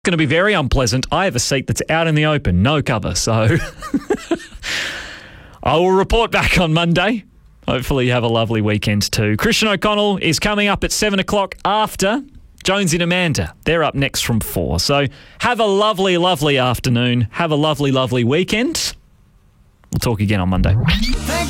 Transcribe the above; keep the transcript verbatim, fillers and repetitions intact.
Going to be very unpleasant. I have a seat that's out in the open, no cover, so I will report back on Monday. Hopefully you have a lovely weekend too. Christian O'Connell is coming up at seven o'clock after Jonesy and Amanda. They're up next from four. So have a lovely, lovely afternoon. Have a lovely, lovely weekend. We'll talk again on Monday. Thank